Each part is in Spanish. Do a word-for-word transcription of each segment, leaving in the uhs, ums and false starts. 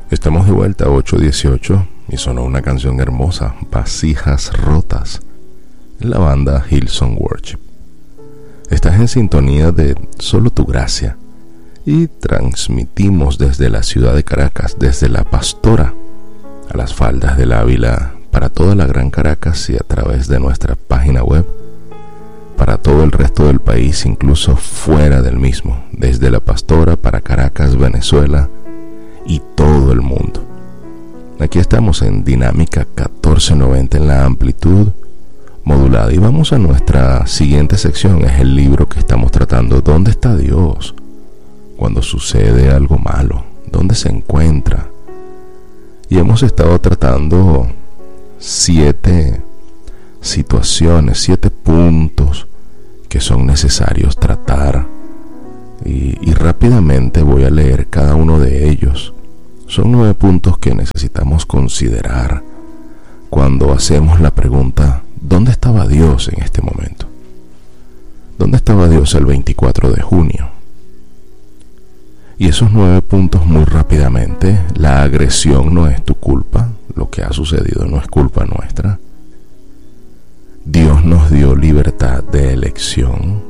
Estamos de vuelta a ocho dieciocho y sonó una canción hermosa, Vasijas Rotas, en la banda Hillsong Worship. Estás en sintonía de Solo Tu Gracia y transmitimos desde la ciudad de Caracas, desde La Pastora a las faldas del Ávila, para toda la Gran Caracas y a través de nuestra página web para todo el resto del país, incluso fuera del mismo, desde La Pastora para Caracas, Venezuela y todo el mundo. Aquí estamos en Dinámica catorce noventa en la amplitud modulada y vamos a nuestra siguiente sección. Es el libro que estamos tratando. ¿Dónde está Dios cuando sucede algo malo? ¿Dónde se encuentra? Y hemos estado tratando siete situaciones, siete puntos que son necesarios tratar y, y rápidamente voy a leer cada uno de ellos. Son nueve puntos que necesitamos considerar cuando hacemos la pregunta: ¿dónde estaba Dios en este momento? ¿Dónde estaba Dios el veinticuatro de junio? Y esos nueve puntos muy rápidamente: la agresión no es tu culpa, lo que ha sucedido no es culpa nuestra. Dios nos dio libertad de elección.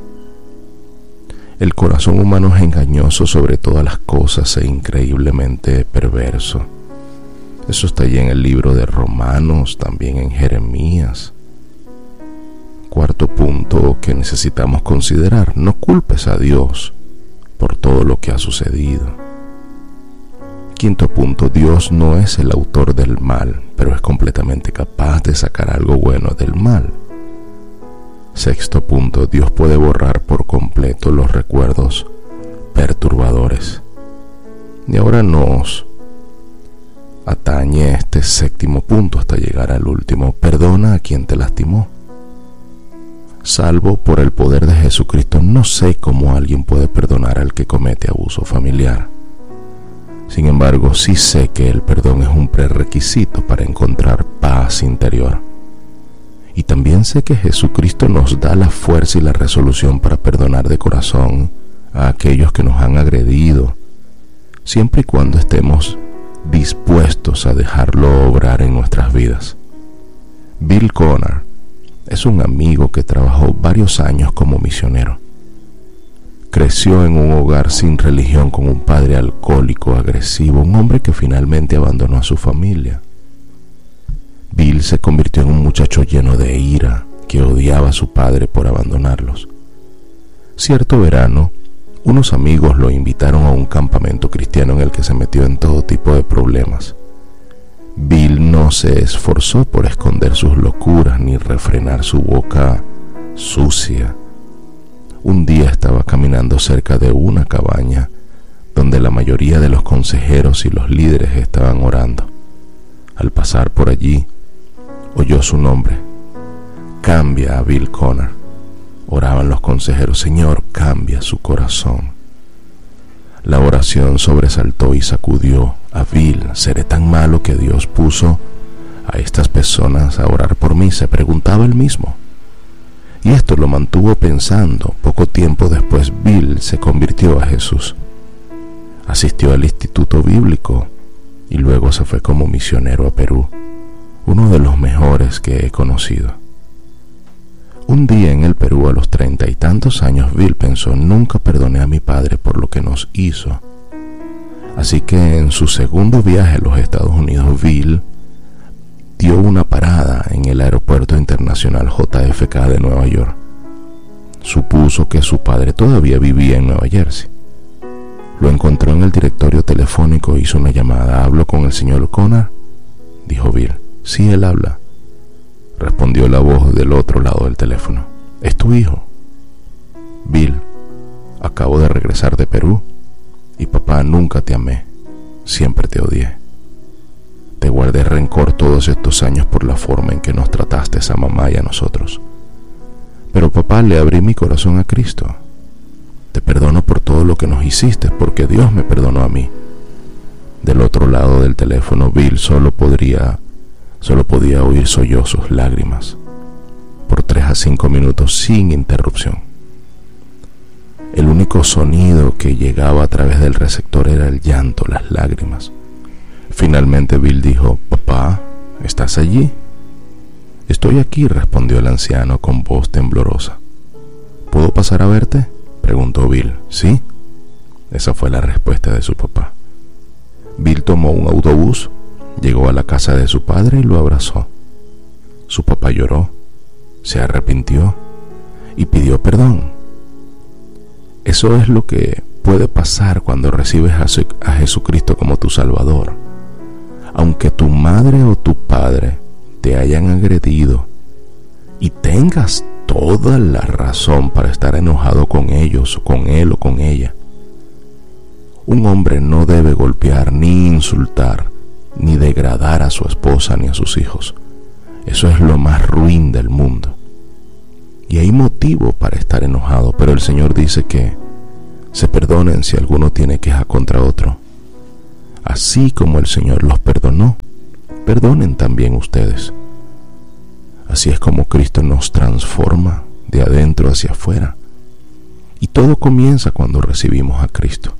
El corazón humano es engañoso sobre todas las cosas e increíblemente perverso. Eso está allí en el libro de Romanos, también en Jeremías. Cuarto punto que necesitamos considerar: no culpes a Dios por todo lo que ha sucedido. Quinto punto: Dios no es el autor del mal, pero es completamente capaz de sacar algo bueno del mal. Sexto punto: Dios puede borrar por completo los recuerdos perturbadores. Y ahora nos atañe este séptimo punto hasta llegar al último: perdona a quien te lastimó. Salvo por el poder de Jesucristo, no sé cómo alguien puede perdonar al que comete abuso familiar. Sin embargo, sí sé que el perdón es un prerequisito para encontrar paz interior. Y también sé que Jesucristo nos da la fuerza y la resolución para perdonar de corazón a aquellos que nos han agredido, siempre y cuando estemos dispuestos a dejarlo obrar en nuestras vidas. Bill Conner es un amigo que trabajó varios años como misionero. Creció en un hogar sin religión con un padre alcohólico, agresivo, un hombre que finalmente abandonó a su familia. Bill se convirtió en un muchacho lleno de ira que odiaba a su padre por abandonarlos. Cierto verano, unos amigos lo invitaron a un campamento cristiano en el que se metió en todo tipo de problemas. Bill no se esforzó por esconder sus locuras ni refrenar su boca sucia. Un día estaba caminando cerca de una cabaña donde la mayoría de los consejeros y los líderes estaban orando. Al pasar por allí, oyó su nombre: cambia a Bill Conner. Oraban los consejeros: Señor, cambia su corazón. La oración sobresaltó y sacudió a Bill. ¿Seré tan malo que Dios puso a estas personas a orar por mí?, se preguntaba él mismo. Y esto lo mantuvo pensando. Poco tiempo después, Bill se convirtió a Jesús. Asistió al instituto bíblico y luego se fue como misionero a Perú, uno de los mejores que he conocido. Un día en el Perú, a los treinta y tantos años, Bill pensó: nunca perdoné a mi padre por lo que nos hizo. Así que en su segundo viaje a los Estados Unidos, Bill dio una parada en el aeropuerto internacional J F K de Nueva York. Supuso que su padre todavía vivía en Nueva Jersey. Lo encontró en el directorio telefónico, hizo una llamada. ¿Hablo con el señor Conner?, dijo Bill. Sí, él habla, respondió la voz del otro lado del teléfono. ¿Es tu hijo? Bill, acabo de regresar de Perú y papá, nunca te amé, siempre te odié. Te guardé rencor todos estos años por la forma en que nos trataste a mamá y a nosotros. Pero papá, le abrí mi corazón a Cristo. Te perdono por todo lo que nos hiciste, porque Dios me perdonó a mí. Del otro lado del teléfono, Bill solo podría, solo podía oír sollozos, lágrimas, por tres a cinco minutos sin interrupción. El único sonido que llegaba a través del receptor era el llanto, las lágrimas. Finalmente Bill dijo: «Papá, ¿estás allí?» «Estoy aquí», respondió el anciano con voz temblorosa. «¿Puedo pasar a verte?», preguntó Bill. «Sí». Esa fue la respuesta de su papá. Bill tomó un autobús, llegó a la casa de su padre y lo abrazó. Su papá lloró, se arrepintió y pidió perdón. Eso es lo que puede pasar cuando recibes a Jesucristo como tu Salvador. Aunque tu madre o tu padre te hayan agredido y tengas toda la razón para estar enojado con ellos, con él o con ella, un hombre no debe golpear, ni insultar, ni degradar a su esposa ni a sus hijos. Eso es lo más ruin del mundo. Y hay motivo para estar enojado, pero el Señor dice que se perdonen si alguno tiene queja contra otro. Así como el Señor los perdonó, perdonen también ustedes. Así es como Cristo nos transforma de adentro hacia afuera. Y todo comienza cuando recibimos a Cristo.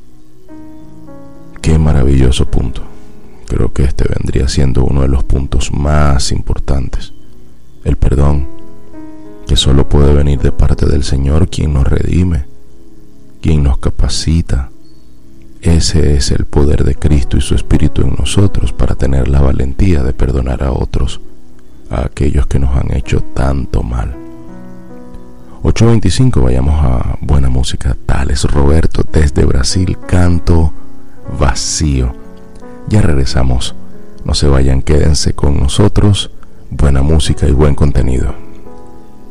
Qué maravilloso punto. Creo que este vendría siendo uno de los puntos más importantes. El perdón, que solo puede venir de parte del Señor, quien nos redime, quien nos capacita. Ese es el poder de Cristo y su Espíritu en nosotros para tener la valentía de perdonar a otros, a aquellos que nos han hecho tanto mal. ocho veinticinco, vayamos a buena música. Tales Roberto desde Brasil, Canto Vacío. Ya regresamos, no se vayan, quédense con nosotros. Buena música y buen contenido.